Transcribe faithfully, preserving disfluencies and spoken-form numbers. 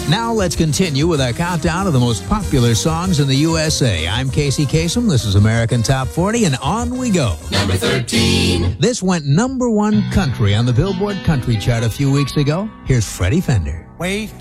Now let's continue with our countdown of the most popular songs in the U S A. I'm Casey Kasem. This is American Top forty, and on we go. Number thirteen. This went number one country on the Billboard Country Chart a few weeks ago. Here's Freddie Fender. Wait.